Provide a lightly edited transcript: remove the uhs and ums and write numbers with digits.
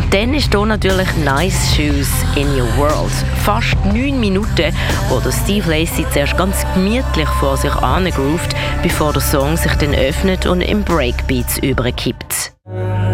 Dann ist hier natürlich «Nice Shoes in Your World». Fast 9 Minuten, wo der Steve Lacy zuerst ganz gemütlich vor sich angroovt, bevor der Song sich dann öffnet und in Breakbeats überkippt.